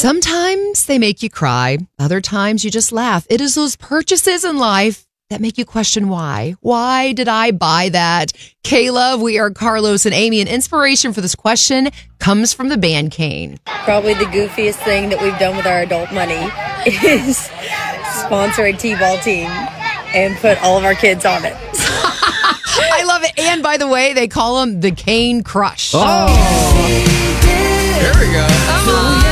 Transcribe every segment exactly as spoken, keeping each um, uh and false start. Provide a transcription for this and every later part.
Sometimes they make you cry. Other times you just laugh. It is those purchases in life that make you question why. Why did I buy that? Kayla, we are Carlos and Amy, and inspiration for this question comes from the band Kane. Probably the goofiest thing that we've done with our adult money is sponsor a T-ball team and put all of our kids on it. I love it. And by the way, they call them the Kane Crush. Oh. There we go. Come on.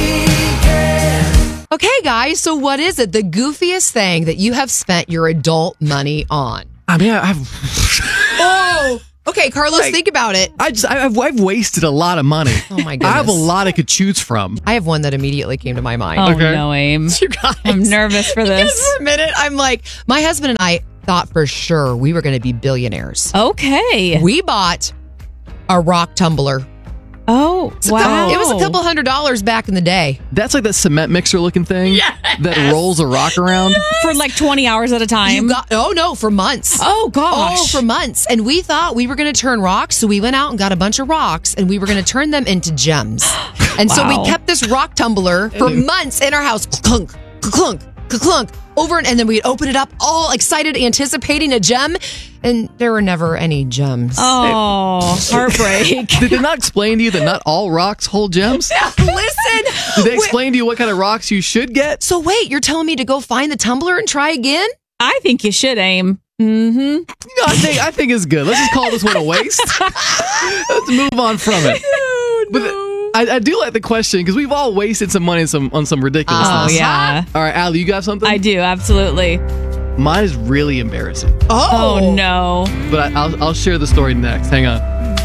Okay, guys, so what is it? The goofiest thing that you have spent your adult money on? I mean, I've... oh! Okay, Carlos, Like, think about it. I just, I've, I've wasted a lot of money. Oh, my goodness. I have a lot I could choose from. I have one that immediately came to my mind. Oh, Okay. no, Aim. You guys. I'm nervous for this. Just for a minute, I'm like, my husband and I thought for sure we were going to be billionaires. Okay. We bought a rock tumbler. Oh, It's a wow. couple- it was a couple hundred dollars back in the day. That's like that cement mixer looking thing that rolls a rock around. For like twenty hours at a time. You got oh no, for months. oh, gosh. Oh, for months. And we thought we were going to turn rocks, so we went out and got a bunch of rocks, and we were going to turn them into gems. And so Wow. we kept this rock tumbler for months in our house. Clunk, clunk, clunk, over, and, and then we'd open it up, all excited, anticipating a gem, and there were never any gems. Oh, heartbreak. Did they not explain to you that not all rocks hold gems? Listen. Did they explain to you what kind of rocks you should get? So wait, you're telling me to go find the tumbler and try again? I think you should, Aim. Mm-hmm. You know, I think I think it's good. Let's just call this one a waste. Let's move on from it. But I, I do like the question because we've all wasted some money on some on some ridiculousness. Oh, yeah. All right, Allie, you got something? I do, absolutely. Mine is really embarrassing, Oh, no. but I, I'll I'll share the story next. Hang on.